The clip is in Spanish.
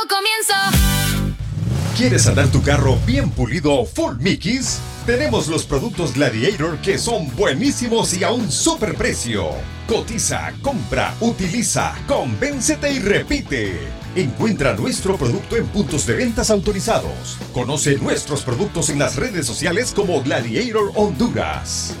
Comienzo. ¿Quieres andar tu carro bien pulido full Mickeys? Tenemos los productos Gladiator que son buenísimos y a un super precio. Cotiza, compra, utiliza, convéncete y repite. Encuentra nuestro producto en puntos de ventas autorizados. Conoce nuestros productos en las redes sociales como Gladiator Honduras.